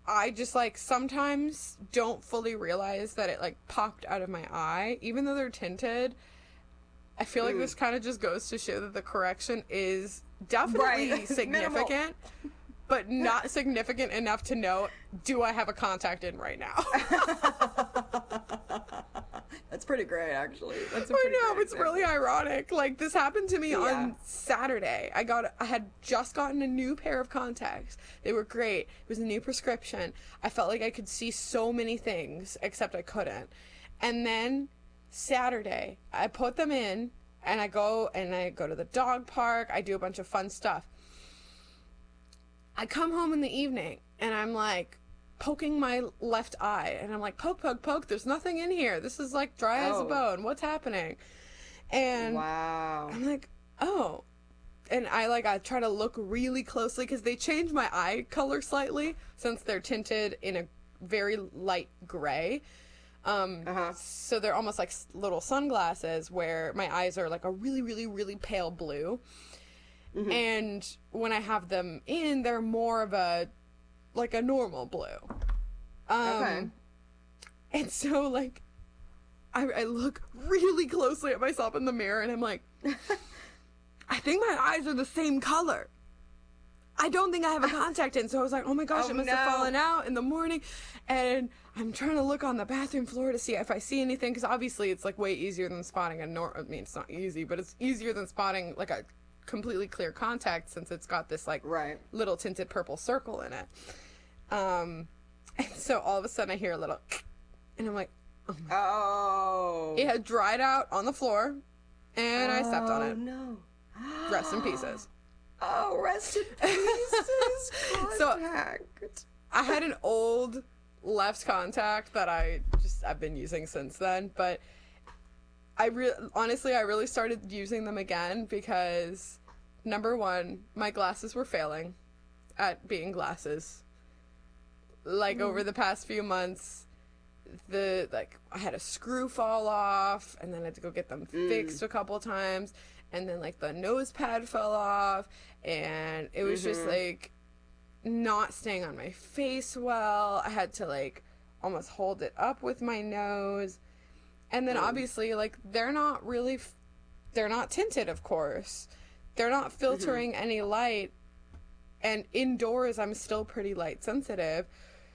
I just, like, sometimes don't fully realize that it, like, popped out of my eye. Even though they're tinted, I feel like this kind of just goes to show that the correction is definitely significant, but not significant enough to know, do I have a contact in right now? That's pretty great, actually. That's a I pretty know, great it's really ironic. Like, this happened to me on Yeah. Saturday. I had just gotten a new pair of contacts. They were great. It was a new prescription. I felt like I could see so many things, except I couldn't. And then Saturday, I put them in, and I go to the dog park. I do a bunch of fun stuff. I come home in the evening, and I'm like, poking my left eye, and I'm like, poke, poke, poke, there's nothing in here. This is like dry as a bone. What's happening? And wow. I'm like, oh. And I try to look really closely, because they changed my eye color slightly since they're tinted in a very light gray. So they're almost like little sunglasses, where my eyes are like a really, really, really pale blue. And when I have them in, they're more of a normal blue. Okay. And so, like, I look really closely at myself in the mirror, and I'm like, I think my eyes are the same color. I don't think I have a contact in. So I was like, oh my gosh, it must have fallen out in the morning. And I'm trying to look on the bathroom floor to see if I see anything, because obviously it's, like, way easier than spotting I mean, it's not easy, but it's easier than spotting, like, a completely clear contact, since it's got this, like, little tinted purple circle in it. And so all of a sudden I hear a little and I'm like, oh. It had dried out on the floor, and I stepped on it. No. Rest in pieces. Oh, rest in pieces. So I had an old left contact that I've been using since then, but honestly, I really started using them again because, number one, my glasses were failing at being glasses. Like, over the past few months, I had a screw fall off, and then I had to go get them fixed a couple times, and then, like, the nose pad fell off, and it was just, like, not staying on my face well. I had to, like, almost hold it up with my nose. And then obviously, like, they're not tinted, of course. They're not filtering any light. And indoors, I'm still pretty light sensitive.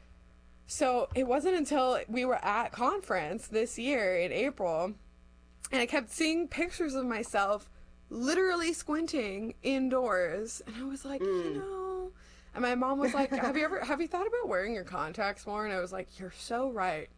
So it wasn't until we were at conference this year in April, and I kept seeing pictures of myself literally squinting indoors. And I was like, and my mom was like, have you thought about wearing your contacts more? And I was like, you're so right.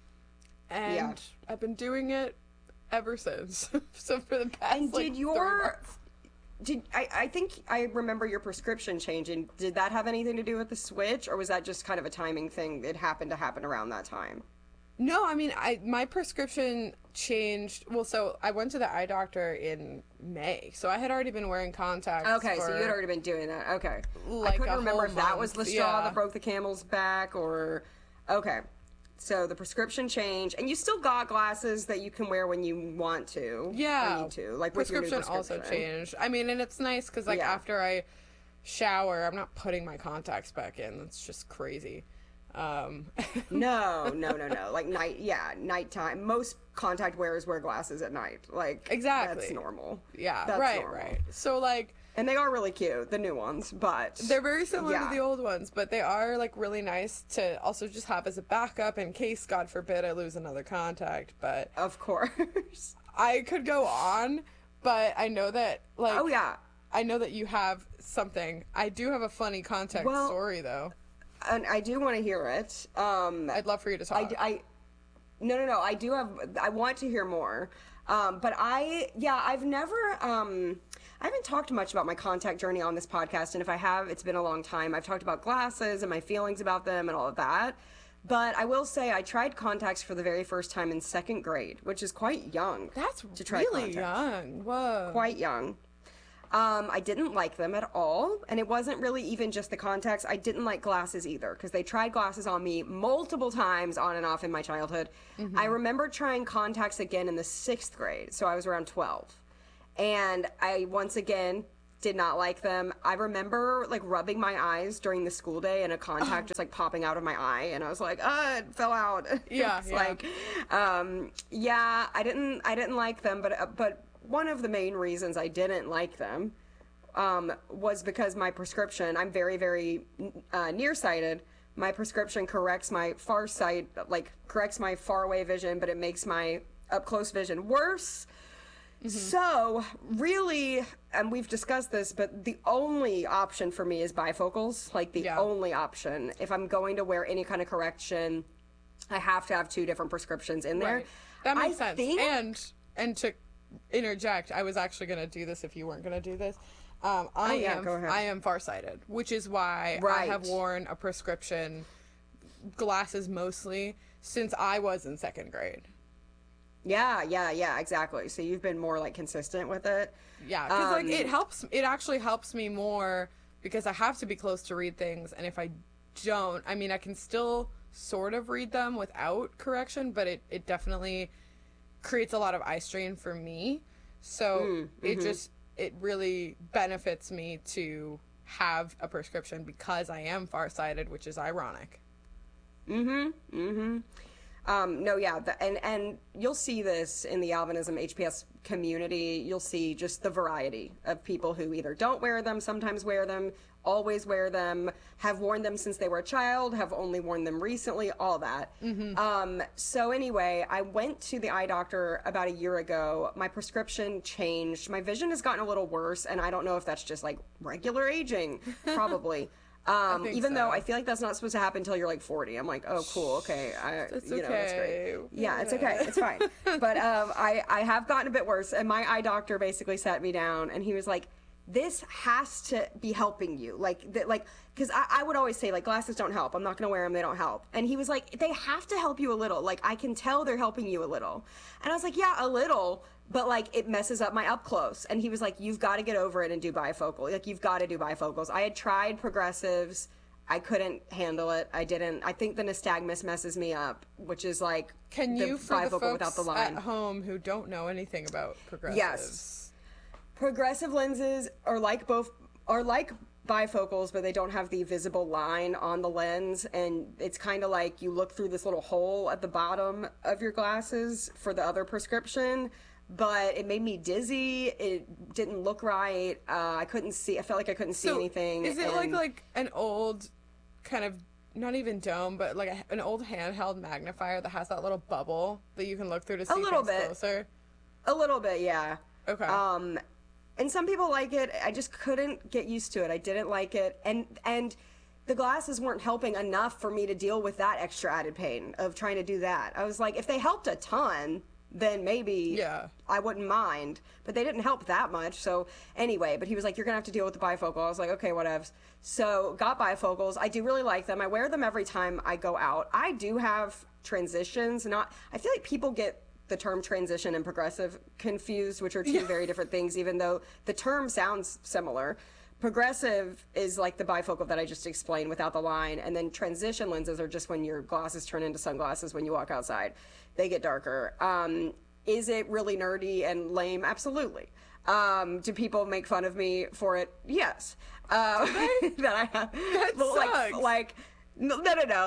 And I've been doing it ever since. So for the past, and like, 3 months. I think I remember your prescription changing. Did that have anything to do with the switch, or was that just kind of a timing thing? It happened to happen around that time. No, I mean, my prescription changed. Well, so I went to the eye doctor in May, so I had already been wearing contacts. Okay, so you had already been doing that. Okay, like, I couldn't remember if that was the straw that broke the camel's back, or okay. So the prescription changed, and you still got glasses that you can wear when you want to. Yeah, or need to, like prescription, with your new prescription also changed. I mean, and it's nice because, like, after I shower, I'm not putting my contacts back in. That's just crazy. No. Like nighttime. Most contact wearers wear glasses at night. Like, exactly, that's normal. Yeah, that's normal. Right. So, like, and they are really cute, the new ones, but they're very similar to the old ones, but they are, like, really nice to also just have as a backup in case, God forbid, I lose another contact. But of course, I could go on, but I know that, like, I know that you have something. I do have a funny contact story, though. And I do want to hear it. I'd love for you to talk. No. I want to hear more. But I've never, I haven't talked much about my contact journey on this podcast. And if I have, it's been a long time. I've talked about glasses and my feelings about them and all of that. But I will say I tried contacts for the very first time in 2nd grade, which is quite young. That's to try really young. Whoa. Quite young. I didn't like them at all, and it wasn't really even just the contacts. I didn't like glasses either, because they tried glasses on me multiple times on and off in my childhood. I remember trying contacts again in the 6th grade, so I was around 12. And I, once again, did not like them. I remember like rubbing my eyes during the school day and a contact just like popping out of my eye, and I was like, it fell out. Yeah, It's yeah. like, I didn't like them, but one of the main reasons I didn't like them was because my prescription, I'm very, very nearsighted. My prescription corrects my far sight, like corrects my far away vision, but it makes my up close vision worse. So, really, and we've discussed this, but the only option for me is bifocals. Like, the only option. If I'm going to wear any kind of correction, I have to have 2 different prescriptions in there. Right. That makes I sense. think- And to interject, I was actually going to do this if you weren't going to do this. Go ahead. I am farsighted, which is why I have worn a prescription, glasses mostly, since I was in 2nd grade. Yeah, exactly. So you've been more like consistent with it. Yeah, because like it actually helps me more because I have to be close to read things, and if I don't, I mean, I can still sort of read them without correction, but it definitely creates a lot of eye strain for me. So it really benefits me to have a prescription because I am farsighted, which is ironic. And you'll see this in the albinism HPS community. You'll see just the variety of people who either don't wear them, sometimes wear them, always wear them, have worn them since they were a child, have only worn them recently, all that. So anyway, I went to the eye doctor about a year ago. My prescription changed. My vision has gotten a little worse, and I don't know if that's just like regular aging, probably. Even though I feel like that's not supposed to happen until you're like 40. I'm like, oh, cool, okay, It's that's okay. great. Yeah, it's okay, it's fine. But I have gotten a bit worse, and my eye doctor basically sat me down, and he was like, this has to be helping you, because I would always say, like, glasses don't help. I'm not gonna wear them; they don't help. And he was like, they have to help you a little. Like, I can tell they're helping you a little. And I was like, yeah, a little. But, like, it messes up my up close. And he was like, you've got to get over it and do bifocal. Like, you've got to do bifocals. I had tried progressives. I couldn't handle it. I didn't. I think the nystagmus messes me up, which is, like, Can the you, for the bifocal folks without the line. at home who don't know anything about progressives? Yes. Progressive lenses are like bifocals, but they don't have the visible line on the lens, and it's kind of like you look through this little hole at the bottom of your glasses for the other prescription. But it made me dizzy. It didn't look right. I couldn't see. I felt like I couldn't see anything. Is it like an old kind of, not even dome, but like an old handheld magnifier that has that little bubble that you can look through to see things closer? A little bit, yeah. Okay. And some people like it. I just couldn't get used to it. I didn't like it. And the glasses weren't helping enough for me to deal with that extra added pain of trying to do that. I was like, if they helped a ton, then maybe I wouldn't mind. But they didn't help that much. So anyway, but he was like, you're going to have to deal with the bifocal. I was like, okay, whatevs. So got bifocals. I do really like them. I wear them every time I go out. I do have transitions. I feel like people get the term transition and progressive confused, which are two very different things, even though the term sounds similar. Progressive is like the bifocal that I just explained without the line, and then transition lenses are just when your glasses turn into sunglasses when you walk outside. They get darker. Is it really nerdy and lame? Absolutely. Do people make fun of me for it? Yes. That I have. That sucks. No,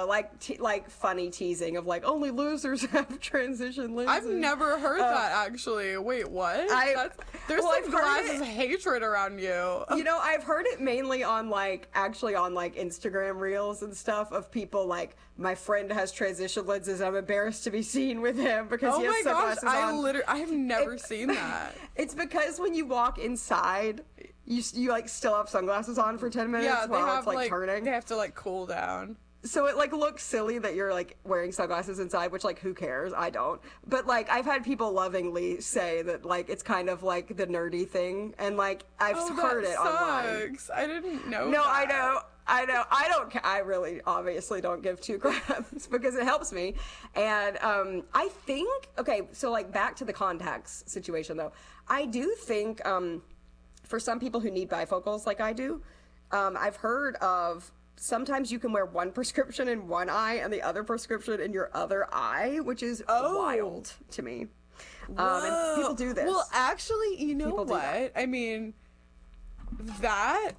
like funny teasing of like only losers have transition lenses. I've never heard that actually. Wait, what? There's I've some heard glasses hatred around you. You know, I've heard it mainly on actually on Instagram reels and stuff of people like, my friend has transition lenses. I'm embarrassed to be seen with him because he has sunglasses on. I have never seen that. It's because when you walk inside, you like still have sunglasses on for 10 minutes while it's like turning. They have to like cool down. So it like looks silly that you're like wearing sunglasses inside, which like who cares? I don't. But like I've had people lovingly say that like it's kind of like the nerdy thing, and like I've heard it online. I didn't know. No, that. I know. I don't. I really obviously don't give two craps because it helps me. And I think so like back to the contacts situation though. I do think for some people who need bifocals like I do, I've heard of. Sometimes you can wear one prescription in one eye and the other prescription in your other eye, which is wild to me. And people do this. Well, actually, you know what? I mean, That,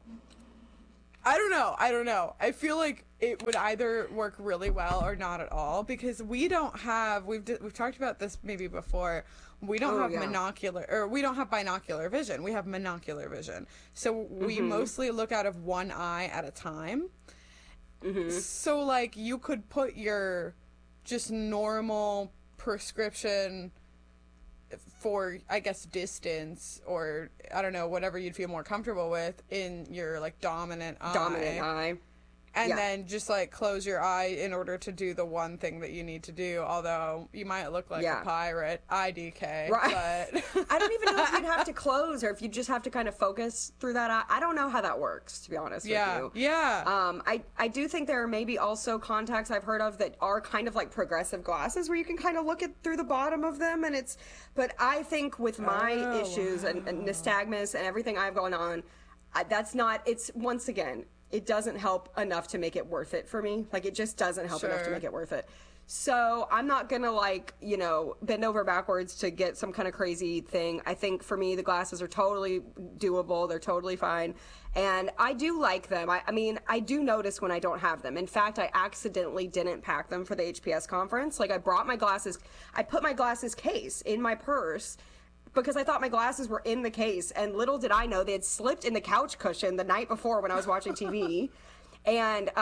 I don't know. I feel like it would either work really well or not at all, because we don't have, we've talked about this maybe before, we don't have we don't have binocular vision. We have monocular vision. So we mostly look out of one eye at a time. So, like, you could put your just normal prescription for, I guess, distance, or, I don't know, whatever you'd feel more comfortable with in your, like, dominant eye. And then just, like, close your eye in order to do the one thing that you need to do, although you might look like a pirate, IDK. Right. But I don't even know if you'd have to close or if you just have to kind of focus through that eye. I don't know how that works, to be honest with you. Yeah. I do think there are maybe also contacts I've heard of that are kind of like progressive glasses where you can kind of look at through the bottom of them, and but I think with my issues and nystagmus and everything I've gone on, it's once again, it doesn't help enough to make it worth it for me. Like, it just doesn't help enough to make it worth it. So I'm not gonna, like, you know, bend over backwards to get some kind of crazy thing. I think for me, the glasses are totally doable. They're totally fine. And I do like them. I mean, I do notice when I don't have them. In fact, I accidentally didn't pack them for the HPS conference. Like, I brought my glasses, I put my glasses case in my purse because I thought my glasses were in the case, and little did I know they had slipped in the couch cushion the night before when I was watching TV. And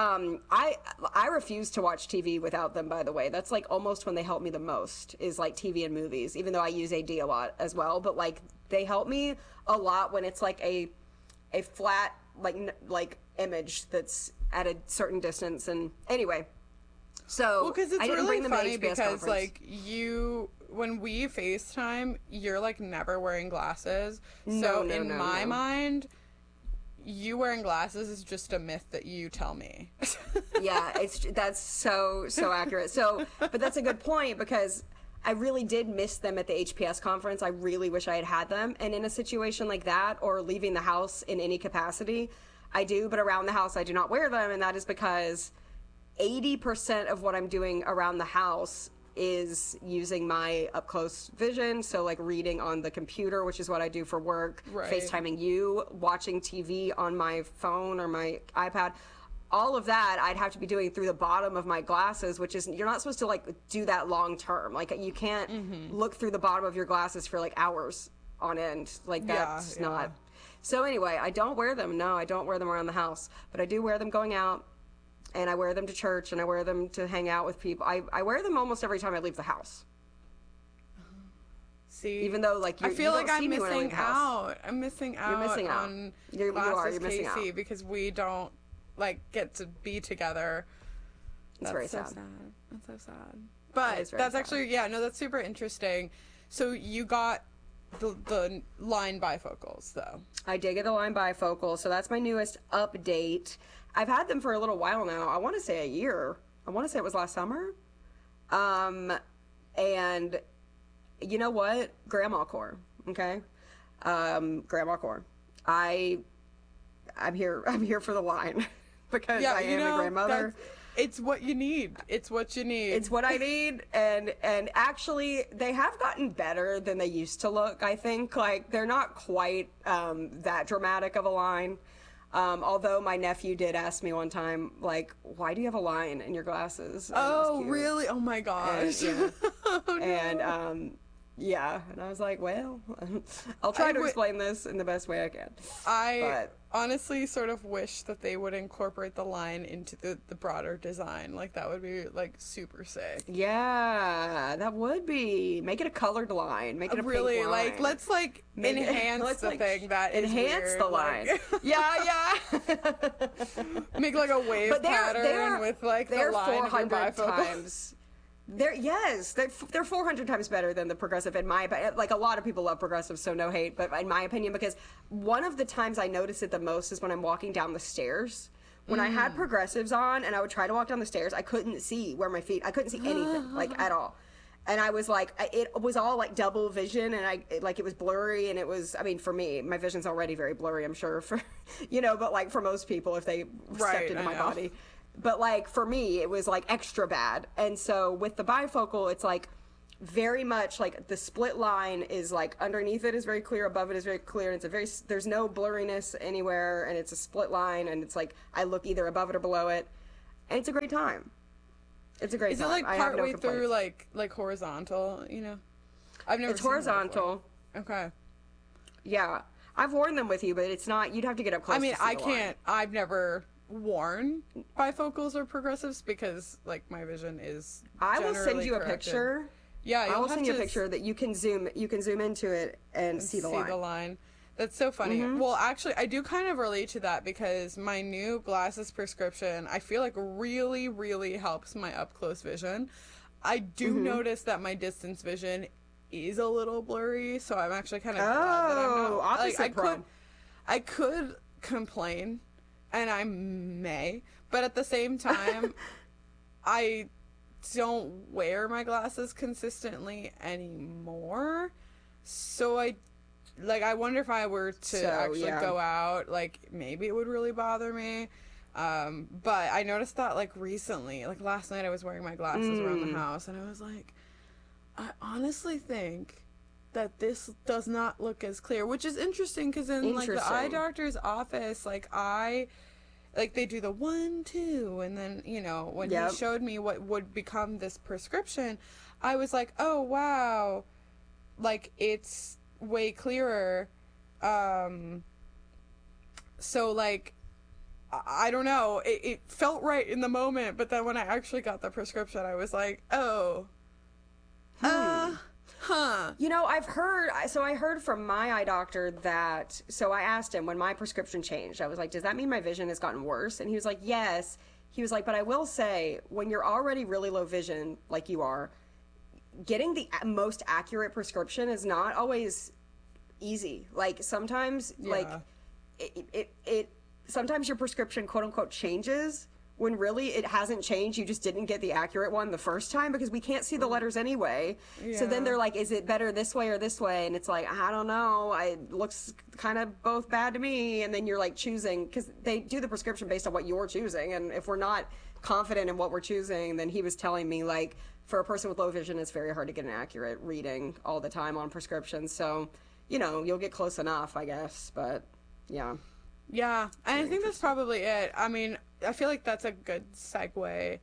I refuse to watch TV without them, by the way. That's like almost when they help me the most, is like TV and movies, even though I use AD a lot as well. But like, they help me a lot when it's like a flat like image that's at a certain distance. And anyway, so well, because it's I didn't really bring them to funny HBS because conference. like when we FaceTime, you're like never wearing glasses. So in my mind, you wearing glasses is just a myth that you tell me. Yeah, that's so accurate. So, but that's a good point, because I really did miss them at the HPS conference. I really wish I had had them. And in a situation like that, or leaving the house in any capacity, I do, but around the house I do not wear them, and that is because 80% of what I'm doing around the house is using my up close vision. So like reading on the computer, which is what I do for work, FaceTiming you, watching TV on my phone or my iPad, all of that I'd have to be doing through the bottom of my glasses, which is, you're not supposed to like do that long term. Like, you can't look through the bottom of your glasses for like hours on end. Like, that's not. So anyway, I don't wear them. No, I don't wear them around the house, but I do wear them going out. And I wear them to church, and I wear them to hang out with people. I wear them almost every time I leave the house. See, even though like I feel like I'm missing out. I'm missing out. You're missing out. On You're missing KC out because we don't like get to be together. It's very sad. That's so sad. But that's actually that's super interesting. So you got the line bifocals though. I did get the line bifocal, so that's my newest update. I've had them for a little while now. I want to say a year. I want to say it was last summer. And you know what? Grandma core. Okay. Grandma core. I'm here for the line because I am a grandmother. It's what you need. It's what you need. It's what I need. And actually, they have gotten better than they used to look, I think. Like, they're not quite that dramatic of a line. Although my nephew did ask me one time, like, why do you have a line in your glasses? Oh, really? Oh, my gosh. And, oh, no. And I was like, well, I'll try to explain this in the best way I can. I honestly sort of wish that they would incorporate the line into the broader design. Like, that would be, like, super sick. Yeah, that would be. Make it a colored line. Make it a really, pink line. like, let's, like, enhance the thing that is enhance weird. The line. Like, yeah. Make, like, a wave pattern with, like, the line of your bifocal. Times. They're 400 times better than the progressive in my opinion. Like, a lot of people love progressive, so no hate, but in my opinion, because one of the times I notice it the most is when I'm walking down the stairs. When I had progressives on and I would try to walk down the stairs, I couldn't see where my feet, I couldn't see anything, like, at all. And I was like, it was all like double vision, and it was blurry, and it was, I mean, for me, my vision's already very blurry, I'm sure, for, but like for most people, if they stepped into my body. But like for me, it was like extra bad. And so with the bifocal, it's like very much like the split line is like underneath it is very clear, above it is very clear, and it's a very, there's no blurriness anywhere, and it's a split line, and it's like I look either above it or below it, and it's a great time. It's a great Is time. it like I have no partway through complaints. like horizontal, you know? I've never It's seen them horizontal. before. Okay. Yeah. I've worn them with you, but it's not, you'd have to get up close I mean, to see I the line. can't. I've never worn bifocals or progressives because like my vision is I will send generally you a corrected. picture. Yeah, I you'll will have send you a to picture that you can zoom into it and see the line. That's so funny. Mm-hmm. Well, actually, I do kind of relate to that because my new glasses prescription, I feel like really, really helps my up close vision. I do Mm-hmm. notice that my distance vision is a little blurry, so I'm actually kind of glad that I'm not. opposite Like, prom. I could complain, and I may, but at the same time, I don't wear my glasses consistently anymore. So I wonder if I were to actually go out, like maybe it would really bother me. But I noticed that like recently, like last night I was wearing my glasses around the house and I was like, I honestly think that this does not look as clear, which is interesting because in like the eye doctor's office, like they do the 1, 2, and then, you know, when he showed me what would become this prescription, I was like, oh, wow, like, it's way clearer. So, like, I don't know, it felt right in the moment, but then when I actually got the prescription, I was like, oh, You know, I heard from my eye doctor that, so I asked him when my prescription changed, I was like, does that mean my vision has gotten worse? And he was like, yes. He was like, but I will say, when you're already really low vision, like you are, getting the most accurate prescription is not always easy. Like, sometimes, like, sometimes your prescription, quote unquote, changes when really it hasn't changed. You just didn't get the accurate one the first time because we can't see the letters anyway. So then they're like, is it better this way or this way? And it's like, I don't know. It looks kind of both bad to me. And then you're like choosing, because they do the prescription based on what you're choosing. And if we're not confident in what we're choosing, then he was telling me, like, for a person with low vision, it's very hard to get an accurate reading all the time on prescriptions. So, you know, you'll get close enough, I guess. But yeah. Yeah, and I think that's probably it. I mean, I feel like that's a good segue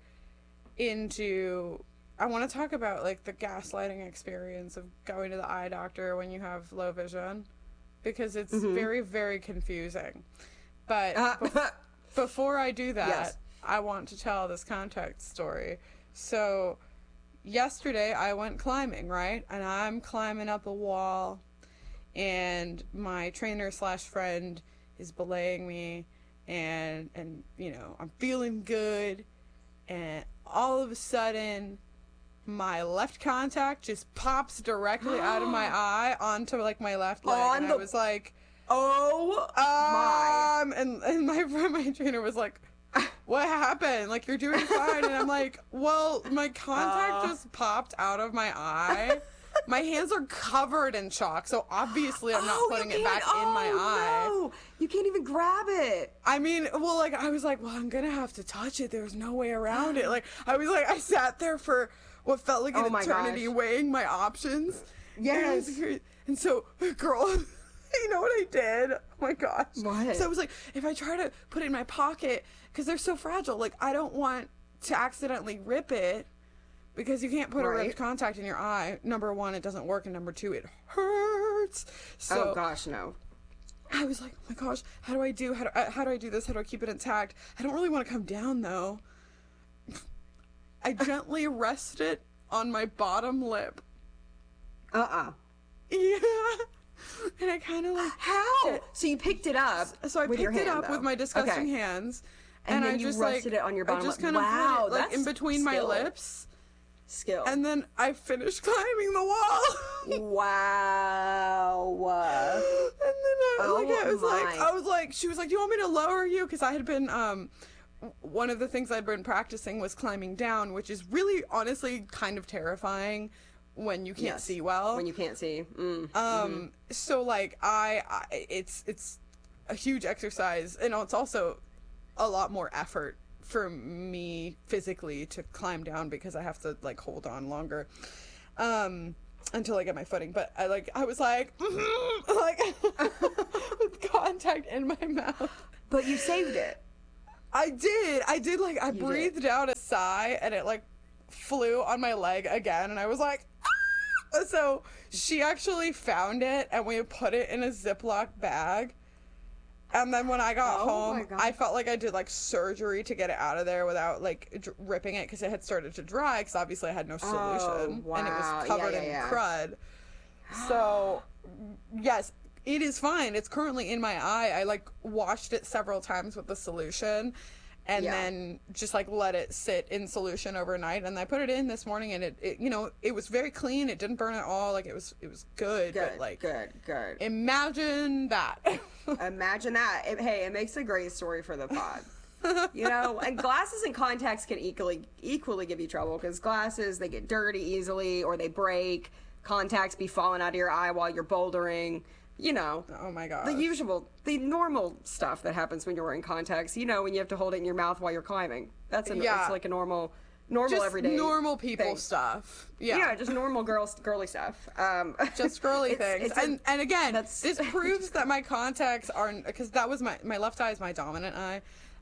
into, I want to talk about like the gaslighting experience of going to the eye doctor when you have low vision, because it's very, very confusing. But before I do that, I want to tell this context story. So yesterday I went climbing, right? And I'm climbing up a wall, and my trainer / friend is belaying me, and you know, I'm feeling good, and all of a sudden my left contact just pops directly out of my eye onto like my left leg, and I was like, oh my. And my trainer was like, what happened? Like, you're doing fine. And I'm like, well, my contact just popped out of my eye. My hands are covered in chalk, so obviously I'm not putting it back in my eye. No. You can't even grab it. I mean, well, like, I was like, well, I'm gonna have to touch it. There's no way around it. Like, I sat there for what felt like an eternity weighing my options. Yes. And so, girl, you know what I did? Oh my gosh. What? So I was like, if I try to put it in my pocket, because they're so fragile, like, I don't want to accidentally rip it. Because you can't put a ripped contact in your eye. Number one, it doesn't work, and number two, it hurts. So, oh gosh, no. I was like, oh my gosh, how do I do this? How do I keep it intact? I don't really want to come down though. I gently rest it on my bottom lip. Yeah. And I kind of like, how? So you picked it up. So I with your picked it hand, up though. with my disgusting hands. And then I you just rested it on your bottom I just lip. kind of Wow, put it, like, that's in between my lips. Skill. And then I finished climbing the wall. Wow. And then I was like, she was like, do you want me to lower you? Because I had been, one of the things I'd been practicing was climbing down, which is really, honestly, kind of terrifying when you can't see well. When you can't see. So like, it's a huge exercise, and it's also a lot more effort for me physically to climb down because I have to like hold on longer. until I get my footing. But I was like, like with contact in my mouth. But you saved it. I did. Like, I breathed out a sigh, and it like flew on my leg again, and I was like, ah! So she actually found it, and we put it in a Ziploc bag. And then when I got home, I felt like I did like surgery to get it out of there without like ripping it, because it had started to dry, because obviously I had no solution. Wow. And it was covered in crud. So yes, it is fine. It's currently in my eye. I like washed it several times with the solution, and then just like let it sit in solution overnight. And I put it in this morning, and it you know, it was very clean. It didn't burn at all. Like it was good. But like good. Imagine that. Imagine that. It makes a great story for the pod. You know, and glasses and contacts can equally give you trouble, because glasses, they get dirty easily, or they break. Contacts be falling out of your eye while you're bouldering. You know, oh my god, the normal stuff that happens when you're wearing contacts. You know, when you have to hold it in your mouth while you're climbing. It's like a normal just everyday normal people thing. Stuff. Yeah, just normal girly stuff. Just girly things. And again, this proves that my contacts aren't, because that was my left eye is my dominant eye.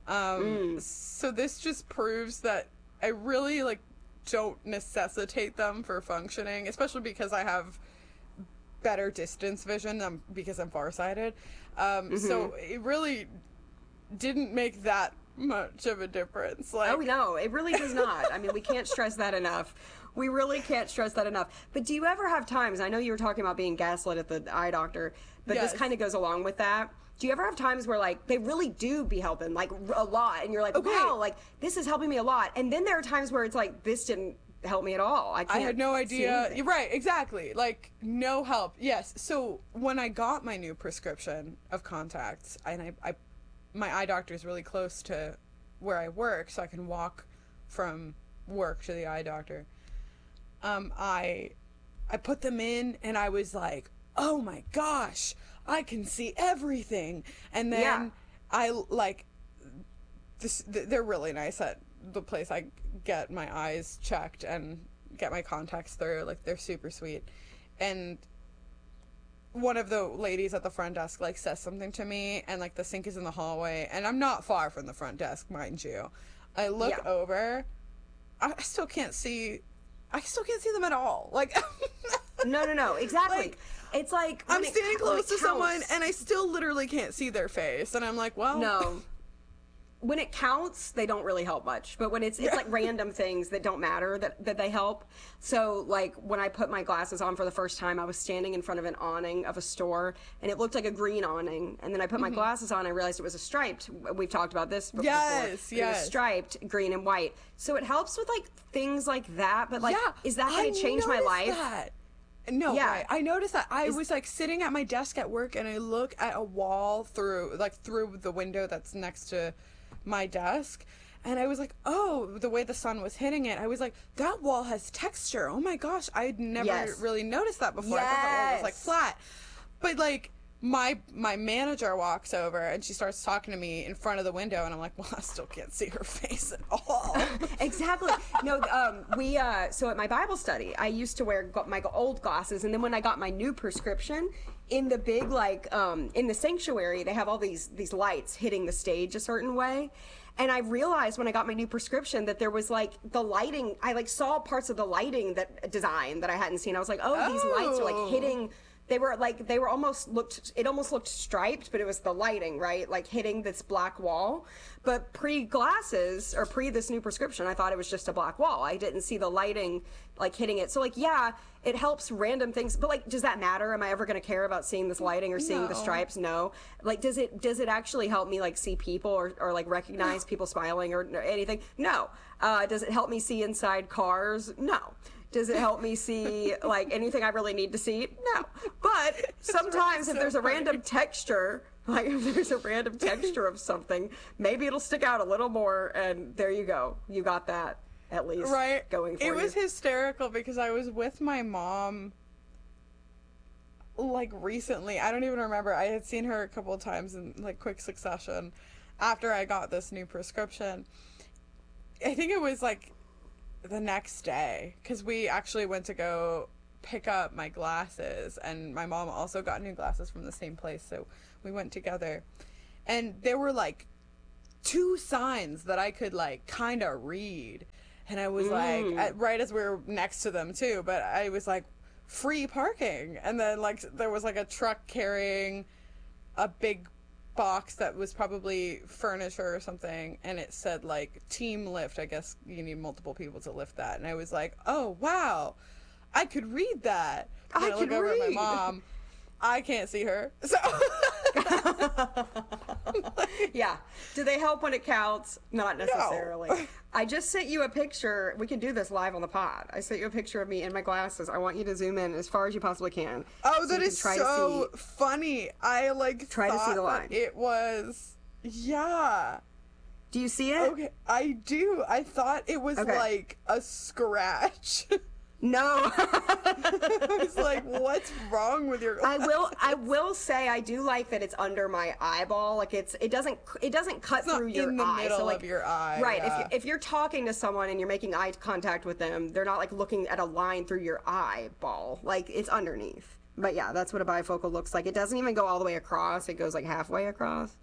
So this just proves that I really like don't necessitate them for functioning, especially because I have better distance vision because I'm farsighted. So it really didn't make that much of a difference. Like, oh no, it really does not. I mean, we can't stress that enough. We really can't stress that enough. But do you ever have times, I know you were talking about being gaslit at the eye doctor, but this kind of goes along with that. Do you ever have times where like they really do be helping like a lot, and you're like, wow, like this is helping me a lot, and then there are times where it's like, this didn't help me at all. I had no idea. You're right, exactly. Like no help. Yes. So when I got my new prescription of contacts, and my eye doctor is really close to where I work, so I can walk from work to the eye doctor. I put them in, and I was like, oh my gosh, I can see everything. And then I like this. They're really nice at the place I get my eyes checked and get my contacts through. Like they're super sweet. And one of the ladies at the front desk like says something to me, and like the sink is in the hallway, and I'm not far from the front desk, mind you. I look over, I still can't see them at all. Like no, exactly. Like, it's like I'm standing close to someone, and I still literally can't see their face, and I'm like, well, no. When it counts, they don't really help much. But when it's like random things that don't matter that they help. So like when I put my glasses on for the first time, I was standing in front of an awning of a store, and it looked like a green awning. And then I put my glasses on, I realized it was a striped. We've talked about this before. Yes. It was striped, green and white. So it helps with like things like that. But like, is that going to change my life? That. No, right. I noticed that. I was like sitting at my desk at work, and I look at a wall through the window that's next to my desk, and I was like, oh, the way the sun was hitting it, I was like, that wall has texture. Oh my gosh, I'd never really noticed that before. I thought that wall was like flat. But like my manager walks over, and she starts talking to me in front of the window, and I'm like, well, I still can't see her face at all. Exactly. No, so at my Bible study, I used to wear my old glasses, and then when I got my new prescription, in the big, like, in the sanctuary, they have all these lights hitting the stage a certain way. And I realized when I got my new prescription that there was, like, the lighting. I, like, saw parts of the lighting design that I hadn't seen. I was like, oh, these lights are, like, hitting. It almost looked striped, but it was the lighting, right? Like hitting this black wall. But pre-glasses, or pre this new prescription, I thought it was just a black wall. I didn't see the lighting, like, hitting it. So, like, yeah, it helps random things. But, like, does that matter? Am I ever going to care about seeing this lighting or seeing the stripes? No. Like, does it actually help me, like, see people or like, recognize people smiling or anything? No. Does it help me see inside cars? No. Does it help me see, like, anything I really need to see? No. But sometimes if there's a random texture, like, if there's a random texture of something, maybe it'll stick out a little more, and there you go. You got that, at least, going for you. It was hysterical because I was with my mom, like, recently. I don't even remember. I had seen her a couple of times in, like, quick succession after I got this new prescription. I think it was, like, the next day, because we actually went to go pick up my glasses, and my mom also got new glasses from the same place, so we went together. And there were like two signs that I could like kind of read, and I was like, right as we were next to them too, but I was like, free parking. And then like there was like a truck carrying a big box that was probably furniture or something, and it said like team lift. I guess you need multiple people to lift that. And I was like, oh wow, I could read that. And I look over at my mom. I can't see her, so yeah. Do they help when it counts? Not necessarily. No. I just sent you a picture. We can do this live on the pod. I sent you a picture of me in my glasses. I want you to zoom in as far as you possibly can. Oh, that is so funny. I like try to see the line. It was, yeah. Do you see it? Okay, I do. I thought it was like a scratch. No. I was like, what's wrong with your glasses? I will say I do like that it's under my eyeball. Like it doesn't cut through your eye. In the middle so, like, of your eye. Right. Yeah. If you're talking to someone and you're making eye contact with them, they're not like looking at a line through your eyeball. Like it's underneath. But yeah, that's what a bifocal looks like. It doesn't even go all the way across. It goes like halfway across.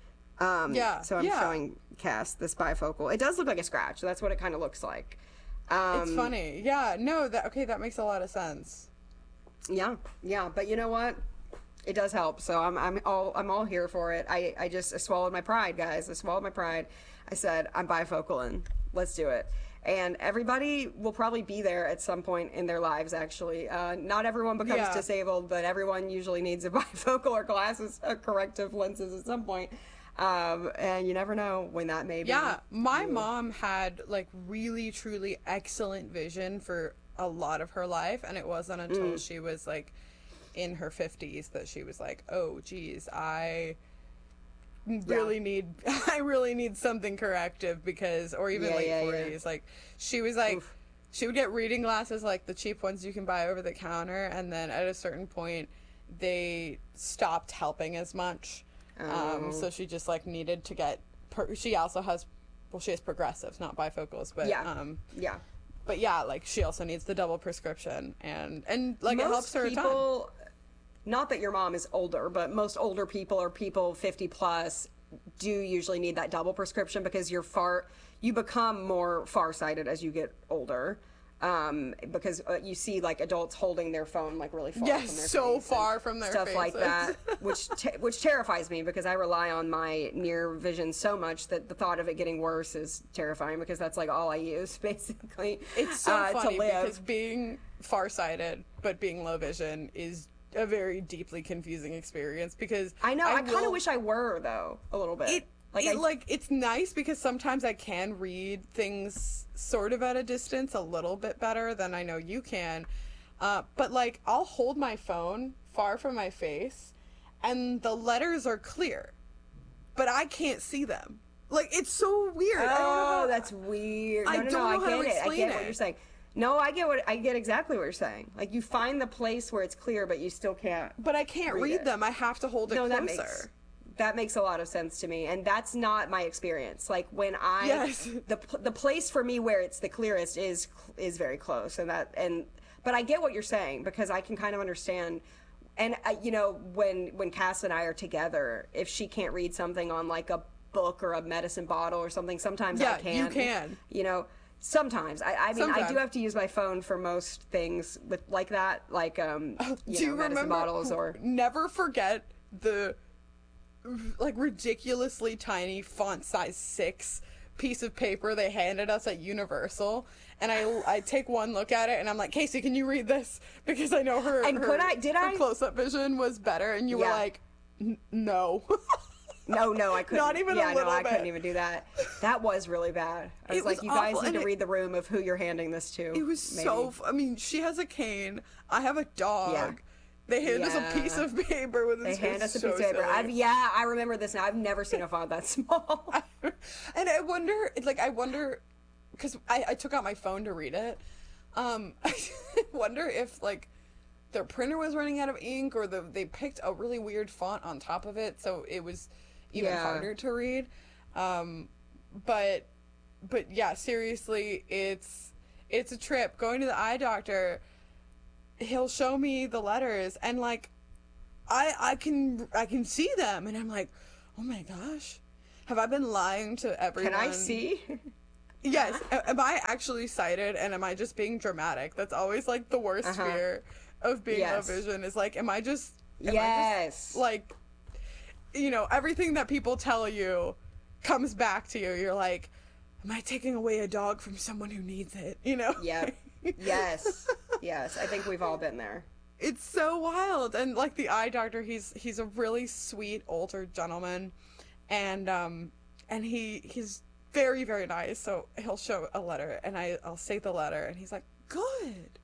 Yeah. So I'm showing Cass this bifocal. It does look like a scratch. That's what it kind of looks like. It's funny. Yeah, no, that makes a lot of sense. Yeah, but you know what? It does help. So I'm all here for it. I swallowed my pride, guys. I swallowed my pride. I said, I'm bifocal and let's do it. And everybody will probably be there at some point in their lives, actually. Not everyone becomes disabled, but everyone usually needs a bifocal or glasses, corrective lenses at some point. And you never know when that may be. Yeah, my mom had like really truly excellent vision for a lot of her life, and it wasn't until she was like in her 50s that she was like, oh geez, I really need something corrective, because, or even late 40s. Like she was like, she would get reading glasses, like the cheap ones you can buy over the counter, and then at a certain point they stopped helping as much. So she just like needed to get she also has, well, she has progressives, not bifocals, but but yeah, like she also needs the double prescription, and like most it helps her people, a ton. Not that your mom is older, but most older people or people 50 plus do usually need that double prescription, because you become more farsighted as you get older. Because you see like adults holding their phone like really far from their face, far from their stuff faces. like that, which terrifies me, because I rely on my near vision so much that the thought of it getting worse is terrifying, because that's like all I use basically. It's so funny because being farsighted but being low vision is a very deeply confusing experience, because I know I kind of wish I were, though, a little bit. It's nice because sometimes I can read things sort of at a distance a little bit better than I know you can. But like I'll hold my phone far from my face and the letters are clear, but I can't see them. Like it's so weird. Oh, I don't know how, that's weird. I don't know I how get to it. explain I get it. what you're saying. No, I get exactly what you're saying. Like you find the place where it's clear, but you still can't. But I can't read them. I have to hold it closer. That makes a lot of sense to me, and that's not my experience. Like when the place for me where it's the clearest is very close, but I get what you're saying, because I can kind of understand. And when Cass and I are together, if she can't read something on like a book or a medicine bottle or something, sometimes I can. You can. Sometimes I mean I do have to use my phone for most things with like that, like medicine bottles or. Never forget the like ridiculously tiny font size 6 piece of paper they handed us at Universal, and I take one look at it and I'm like, Casey, can you read this, because I know her close-up vision was better, and you were like, no. No, I couldn't. Not even a little bit. I couldn't even do that. That was really bad. I was like, you guys need to read the room of who you're handing this to. It was I mean, she has a cane, I have a dog. Yeah. They hand us a piece of paper with They hand us a piece of paper. I remember this now. I've never seen a font that small. And I wonder, because I took out my phone to read it. I wonder if like their printer was running out of ink, or they picked a really weird font on top of it, so it was even harder to read. But yeah, seriously, It's a trip. Going to the eye doctor, he'll show me the letters, and like, I can see them, and I'm like, oh my gosh, have I been lying to everyone? Can I see? Yes. Am I actually sighted, and am I just being dramatic? That's always like the worst fear of being low vision, is like, am I just like, you know, everything that people tell you comes back to you. You're like, am I taking away a dog from someone who needs it? You know? Yep. Yes. Yes. I think we've all been there. It's so wild. And like the eye doctor, he's a really sweet older gentleman, and he's very, very nice. So he'll show a letter, and I'll say the letter, and he's like, good.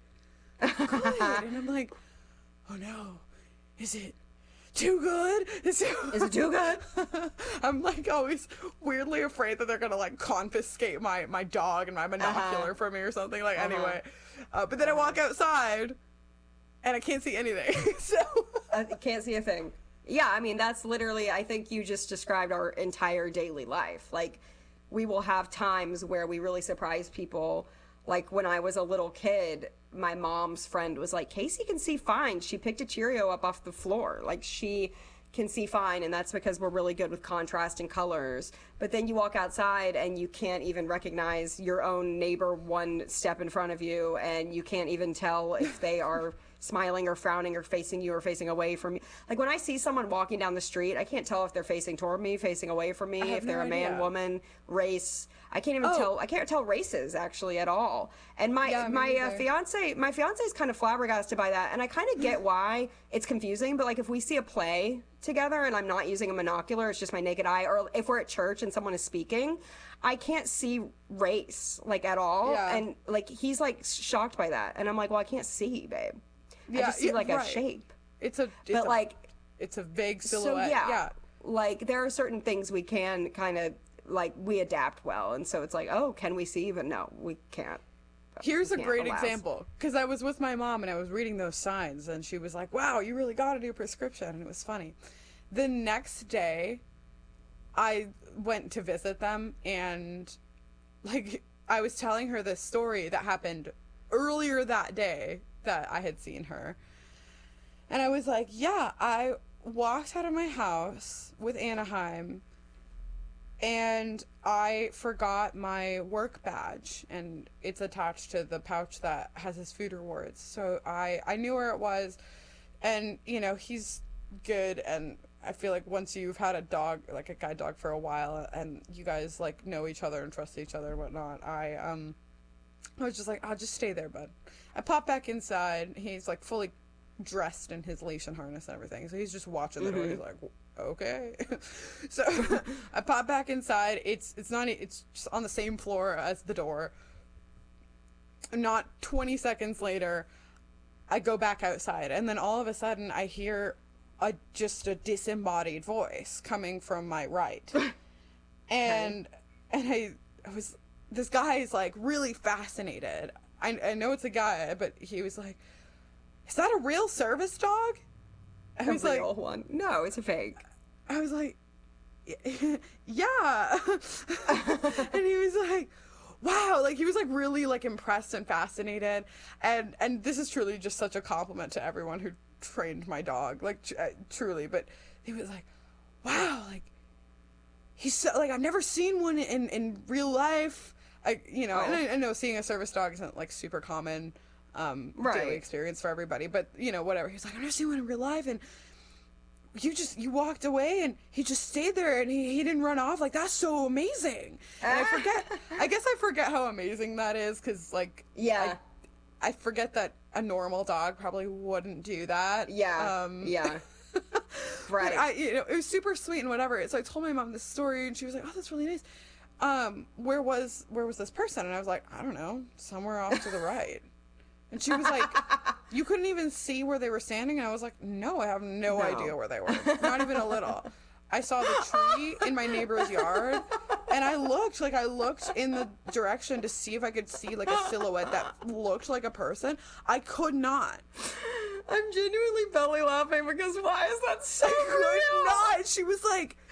And I'm like, oh no, is it too good? Is it too good? I'm like always weirdly afraid that they're gonna like confiscate my dog and my binocular from me or something. Like anyway, but then I walk outside and I can't see anything. So I can't see a thing. Yeah, I mean, that's literally, I think you just described our entire daily life. Like, we will have times where we really surprise people. Like, when I was a little kid, my mom's friend was like, Casey can see fine. She picked a Cheerio up off the floor. Like, she can see fine, and that's because we're really good with contrast and colors. But then you walk outside and you can't even recognize your own neighbor one step in front of you, and you can't even tell if they are smiling or frowning or facing you or facing away from you. Like, when I see someone walking down the street, I can't tell if they're facing toward me, facing away from me, if they're a man, woman, race. I can't even tell. I can't tell races actually at all. And my fiance is kind of flabbergasted by that, and I kind of get why it's confusing. But like, if we see a play together and I'm not using a monocular, it's just my naked eye, or if we're at church and someone is speaking, I can't see race like at all. Yeah. And like, he's like shocked by that, and I'm like, well, I can't see, babe. I just see like a shape. It's a vague silhouette. So like, there are certain things we can kind of like, we adapt well, and so it's like, oh, can we see? But no, we can't. Here's a great example, because I was with my mom and I was reading those signs, and she was like, wow, you really got a new prescription, and it was funny. The next day, I went to visit them, and like, I was telling her this story that happened earlier that day that I had seen her, and I was like, yeah, I walked out of my house with Anaheim, and I forgot my work badge, and it's attached to the pouch that has his food rewards. So I knew where it was, and, you know, he's good, and I feel like once you've had a dog, like a guide dog, for a while, and you guys, like, know each other and trust each other and whatnot, I was just like, I'll just stay there, bud. I pop back inside. He's, like, fully dressed in his leash and harness and everything, so he's just watching the door. He's like, okay. So I pop back inside. It's just on the same floor as the door. Not 20 seconds later, I go back outside, and then all of a sudden I hear just a disembodied voice coming from my right. And I was, this guy is like really fascinated. I know it's a guy, but he was like, is that a real service dog? I was like, one. No, it's a fake. I was like, yeah. And he was like, wow. Like, he was like really like impressed and fascinated. And this is truly just such a compliment to everyone who trained my dog. Like, truly. But he was like, wow, like, he's so, like, I've never seen one in real life. And I know seeing a service dog isn't like super common daily experience for everybody, but you know, whatever. He's like, I've never seen one in real life, and you walked away and he just stayed there, and he didn't run off. Like, that's so amazing. And I guess I forget how amazing that is, because like, I forget that a normal dog probably wouldn't do that. Right. But it was super sweet and whatever. So I told my mom this story, and she was like, oh, that's really nice. Where was this person? And I was like, I don't know, somewhere off to the right. And she was like, you couldn't even see where they were standing? And I was like, no, I have no idea where they were. Not even a little. I saw the tree in my neighbor's yard, and I looked in the direction to see if I could see like a silhouette that looked like a person. I could not. I'm genuinely belly laughing, because why is that so real? Not. She was like,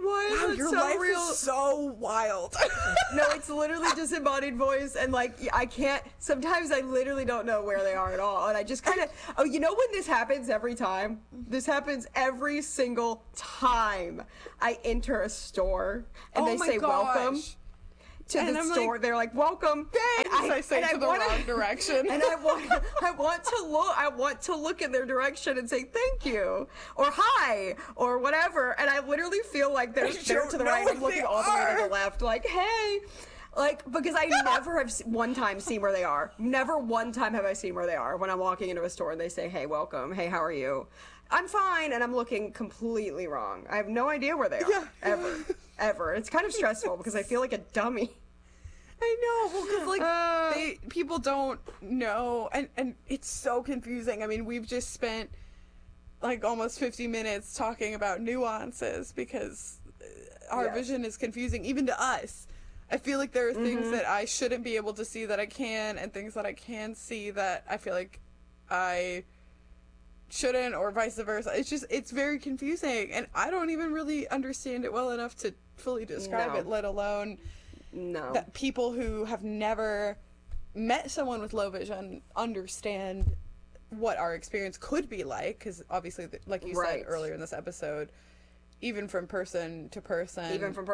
Why is Wow, it your so life real? is so wild. No, it's literally disembodied voice, and like I can't. Sometimes I literally don't know where they are at all, and I just kind of. Oh, you know when this happens every time? This happens every single time I enter a store and they my say welcome gosh. to And the I'm store. like, They're like welcome. Thanks, I say to the wrong direction. And I want to look. I want to look in their direction and say thank you or hi or whatever. And I literally feel like they're to the right. I'm looking all the way to the left, like hey, like because I never have one time seen where they are. Never one time have I seen where they are when I'm walking into a store and they say hey, welcome, hey, how are you? I'm fine, and I'm looking completely wrong. I have no idea where they are ever. It's kind of stressful because I feel like a dummy. I know, well, because like people don't know, and it's so confusing. I mean, we've just spent like almost 50 minutes talking about nuances because our vision is confusing, even to us. I feel like there are things that I shouldn't be able to see that I can, and things that I can see that I feel like I shouldn't, or vice versa. It's very confusing, and I don't even really understand it well enough to fully describe it, let alone that people who have never met someone with low vision understand what our experience could be like, because obviously, like you said earlier in this episode, even from person to person,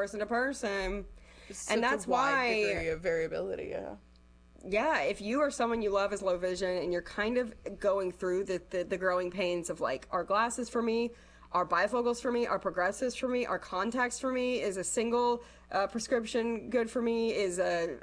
and that's why degree of variability. Yeah, if you or someone you love is low vision and you're kind of going through the growing pains of like, are glasses for me, are bifocals for me, are progressives for me, are contacts for me, is a single prescription good for me, is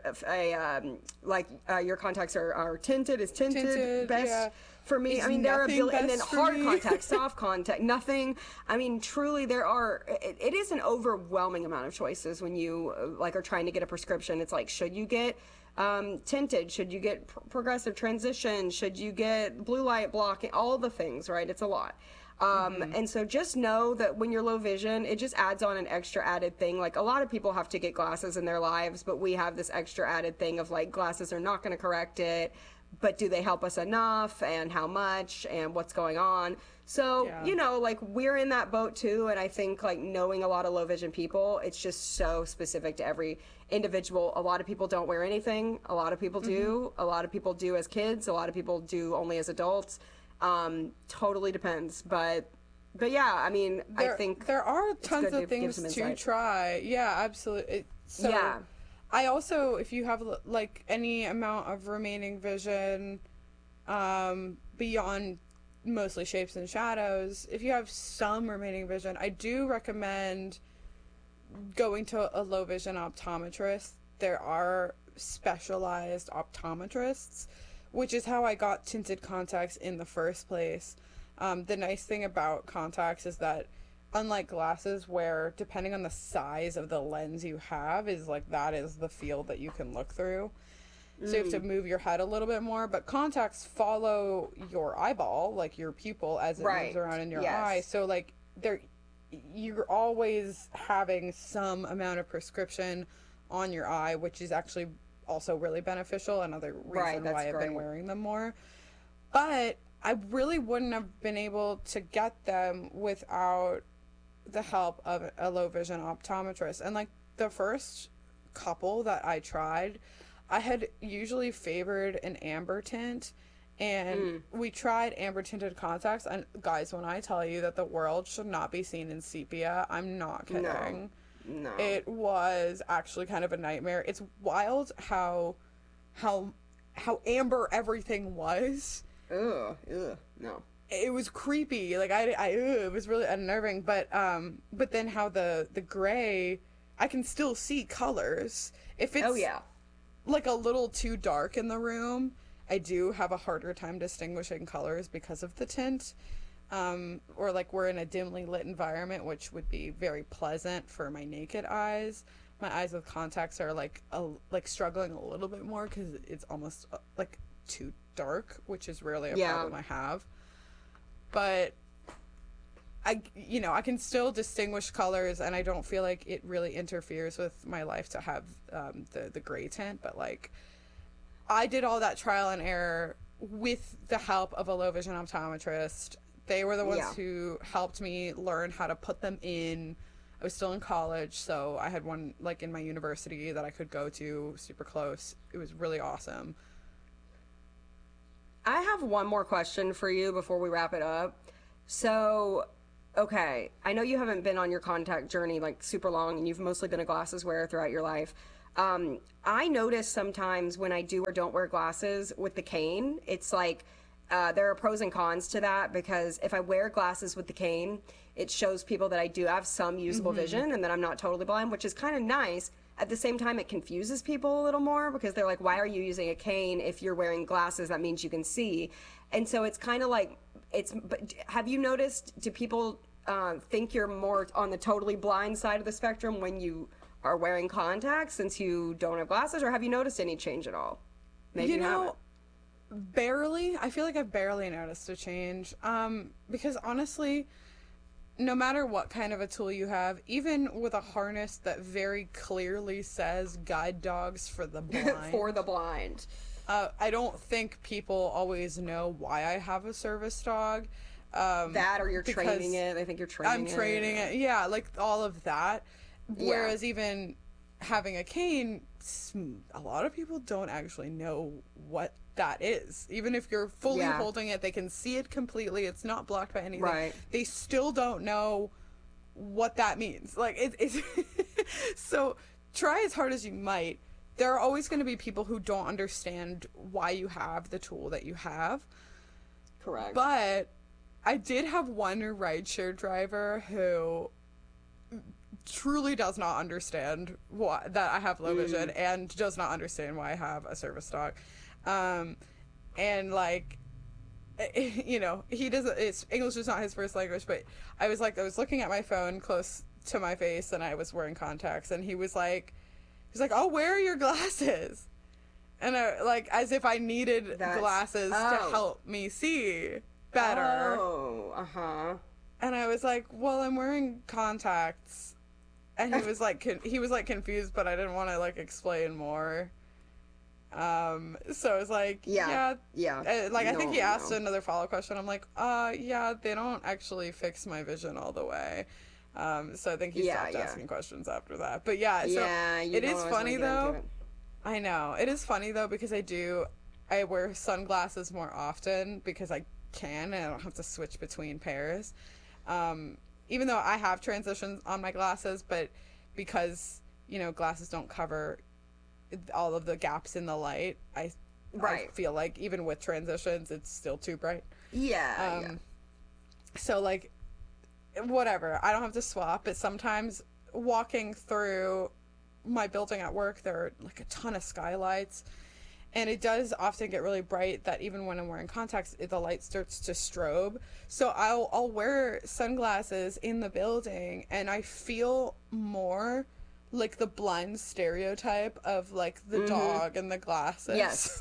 your contacts are tinted, is tinted best for me. I mean, there are and then hard contact, soft contact, nothing. I mean, truly, it is an overwhelming amount of choices when you like are trying to get a prescription. It's like, should you get tinted? Should you get progressive transition? Should you get blue light blocking? All the things, right? It's a lot. And so just know that when you're low vision, it just adds on an extra added thing. Like a lot of people have to get glasses in their lives, but we have this extra added thing of like glasses are not going to correct it, but do they help us enough, and how much, and what's going on? So, you know, like we're in that boat too. And I think like knowing a lot of low vision people, it's just so specific to every individual. A lot of people don't wear anything. A lot of people do. A lot of people do as kids. A lot of people do only as adults. Totally depends. But yeah, I mean, I think there are tons of things to try. Yeah, absolutely. So I also, if you have like any amount of remaining vision, beyond mostly shapes and shadows, if you have some remaining vision, I do recommend going to a low vision optometrist. There are specialized optometrists, which is how I got tinted contacts in the first place. The nice thing about contacts is that unlike glasses, where depending on the size of the lens you have is like that is the field that you can look through. So you have to move your head a little bit more, but contacts follow your eyeball, like your pupil, as it moves around in your eye. So like you're always having some amount of prescription on your eye, which is actually also really beneficial. Another reason why I've been wearing them more. But I really wouldn't have been able to get them without the help of a low vision optometrist. And like the first couple that I tried, I had usually favored an amber tint, and we tried amber tinted contacts, and guys, when I tell you that the world should not be seen in sepia, I'm not kidding. No. It was actually kind of a nightmare. It's wild how amber everything was. No. It was creepy. Like it was really unnerving. But then how the gray, I can still see colors. If it's like a little too dark in the room, I do have a harder time distinguishing colors because of the tint. Or like we're in a dimly lit environment, which would be very pleasant for my naked eyes. My eyes with contacts are like struggling a little bit more because it's almost like too dark, which is rarely a problem I have. But I can still distinguish colors, and I don't feel like it really interferes with my life to have the gray tint. But like, I did all that trial and error with the help of a low vision optometrist. They were the ones who helped me learn how to put them in. I was still in college, so I had one like in my university that I could go to super close. It was really awesome. I have one more question for you before we wrap it up. So, okay, I know you haven't been on your contact journey like super long, and you've mostly been a glasses wearer throughout your life. I notice sometimes when I do or don't wear glasses with the cane, it's like there are pros and cons to that, because if I wear glasses with the cane, it shows people that I do have some usable vision and that I'm not totally blind, which is kind of nice. At the same time, it confuses people a little more, because they're like, why are you using a cane if you're wearing glasses? That means you can see. And so it's kind of like, but have you noticed, do people think you're more on the totally blind side of the spectrum when you are wearing contacts since you don't have glasses, or have you noticed any change at all? Maybe You know, haven't. barely. I feel like I've barely noticed a change. Because honestly, no matter what kind of a tool you have, even with a harness that very clearly says guide dogs for the blind, For the blind. I don't think people always know why I have a service dog. That, or you're because training it. I think you're training it. I'm training it. Yeah, like all of that. Whereas even having a cane, a lot of people don't actually know what that is. Even if you're fully holding it, they can see it completely. It's not blocked by anything. Right. They still don't know what that means. Like it's so try as hard as you might. There are always going to be people who don't understand why you have the tool that you have. Correct. But I did have one rideshare driver who truly does not understand why that I have low vision and does not understand why I have a service dog. And like, you know, he doesn't, it's English is not his first language, but I was looking at my phone close to my face and I was wearing contacts, and he was like, oh, where are your glasses? And I, like, as if I needed glasses to help me see better. Oh, uh-huh. And I was like, well, I'm wearing contacts. And he was like, confused, but I didn't want to like explain more. So I was like, yeah. Like, I think he asked another follow-up question. I'm like, yeah, they don't actually fix my vision all the way. So I think he stopped asking questions after that. But yeah, so it is funny though. I know. It is funny though, because I wear sunglasses more often because I can and I don't have to switch between pairs. Even though I have transitions on my glasses, but because, you know, glasses don't cover all of the gaps in the light, I feel like even with transitions, it's still too bright. So like, whatever, I don't have to swap, but sometimes walking through my building at work, there are like a ton of skylights, and it does often get really bright that even when I'm wearing contacts, the light starts to strobe. So I'll wear sunglasses in the building, and I feel more like the blind stereotype of like the dog and the glasses.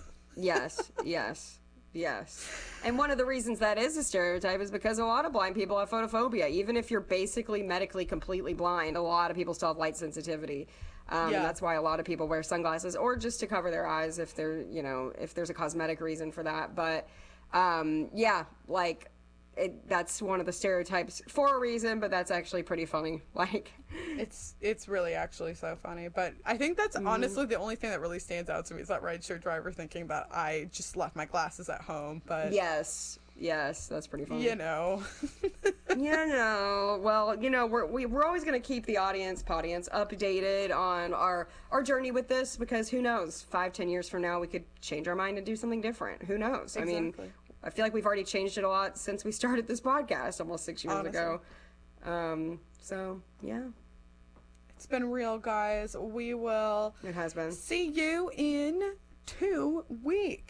Yes. And one of the reasons that is a stereotype is because a lot of blind people have photophobia. Even if you're basically medically completely blind, a lot of people still have light sensitivity. That's why a lot of people wear sunglasses, or just to cover their eyes if they're, you know, if there's a cosmetic reason for that. But that's one of the stereotypes for a reason, but that's actually pretty funny. Like, it's really actually so funny. But I think that's honestly the only thing that really stands out to me is that rideshare driver thinking that I just left my glasses at home. But yes, that's pretty funny. You know. Well, you know, we're always going to keep the audience updated on our journey with this, because who knows, 5-10 years from now we could change our mind and do something different. Who knows? Exactly. I mean, I feel like we've already changed it a lot since we started this podcast almost 6 years ago. So yeah, it's been real, guys. We will. It has been. See you in 2 weeks.